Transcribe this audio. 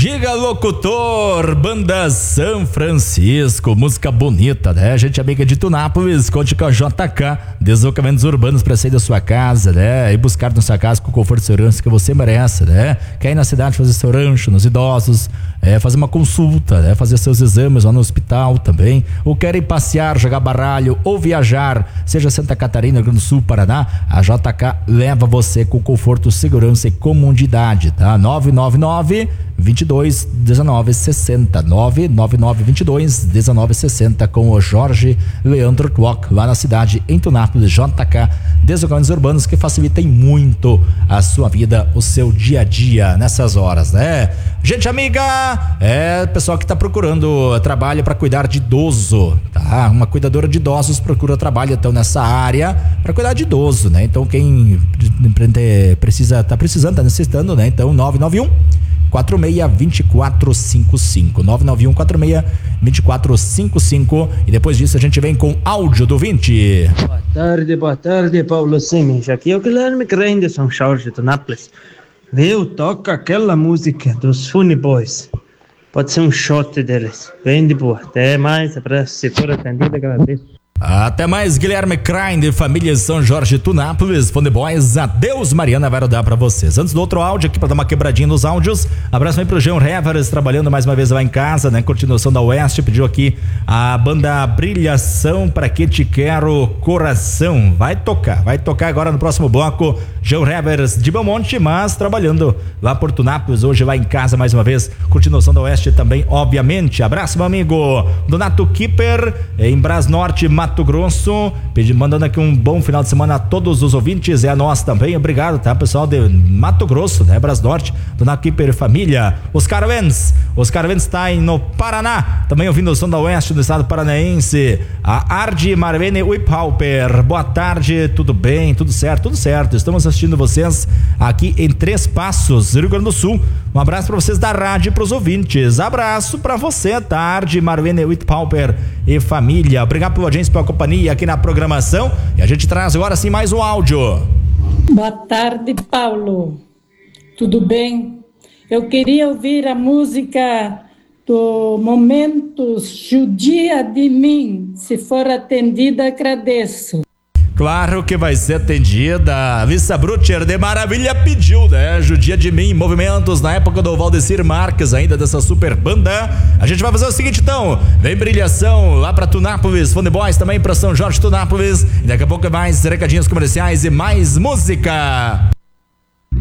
Diga locutor, banda São Francisco, música bonita, né? Gente amiga de Tunápolis, conte com a JK, deslocamentos urbanos para sair da sua casa, né? E buscar na sua casa com o conforto e segurança que você merece, né? Quer ir na cidade fazer seu rancho, nos idosos, fazer uma consulta, né? Fazer seus exames lá no hospital também, ou quer ir passear, jogar baralho ou viajar, seja Santa Catarina, Rio Grande do Sul, Paraná, a JK leva você com conforto, segurança e comodidade, tá? 999 22 19 60 999 22 19 60 com o Jorge Leandro Twock, lá na cidade em Tunápolis. JK, deslocamentos urbanos que facilitem muito a sua vida, o seu dia a dia nessas horas, né? Gente amiga, pessoal que tá procurando trabalho para cuidar de idoso, tá? Uma cuidadora de idosos procura trabalho então nessa área para cuidar de idoso, né? Então quem tá necessitando, né? Então 991 462455 991 462455 e depois disso a gente vem com áudio do 20. Boa tarde, Paulo Simins. Aqui é o Guilherme Crane de São Jorge, Tunápolis. Viu? Toca aquela música dos Funny Boys. Pode ser um shot deles. Bem de boa. Até mais. Abraço. Se for atendido, agradeço. Até mais, Guilherme Krain de família São Jorge, Tunápolis, Funny Boys. Adeus, Mariana vai rodar pra vocês. Antes do outro áudio aqui, pra dar uma quebradinha nos áudios, abraço aí pro Jean Reveres, trabalhando mais uma vez lá em casa, né? Continuação da Oeste, pediu aqui a banda Brilhação, Pra Que Te Quero Coração. Vai tocar agora no próximo bloco, Jean Reveres de Belmonte, mas trabalhando lá por Tunápolis, hoje lá em casa mais uma vez, continuação da Oeste também, obviamente. Abraço, meu amigo Donato Kipper, em Brás Norte, Mato Grosso, mandando aqui um bom final de semana a todos os ouvintes e a nós também, obrigado, tá, pessoal de Mato Grosso, né, Brás Norte, Dona Kipper família. Oscar Vens tá aí no Paraná, também ouvindo o som da Oeste do estado paranaense. A Ardi Marvene Wiphalper, boa tarde, tudo bem, tudo certo, estamos assistindo vocês aqui em Três Passos, Rio Grande do Sul. Um abraço para vocês da rádio e pros ouvintes, abraço para você, tá, Ardi Marvene Wiphalper e família, obrigado pela audiência, pela companhia aqui na programação, e a gente traz agora sim mais um áudio. Boa tarde, Paulo, tudo bem? Eu queria ouvir a música do Momentos, Judia de Mim, se for atendida agradeço. Claro que vai ser atendida. Lissa Brutcher de Maravilha pediu, né? Judia de Mim, Movimentos, na época do Valdecir Marques, ainda dessa super banda. A gente vai fazer o seguinte então, vem Brilhação lá pra Tunápolis, Funny Boys também pra São Jorge, Tunápolis, e daqui a pouco mais recadinhos comerciais e mais música.